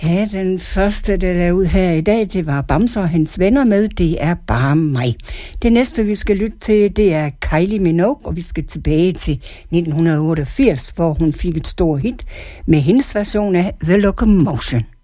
Ja, den første, der er ud her i dag, det var Bamse og hans venner med Det er bare mig. Det næste, vi skal lytte til, det er Kylie Minogue, og vi skal tilbage til 1988, hvor hun fik et stort hit med hendes version af The Locomotion.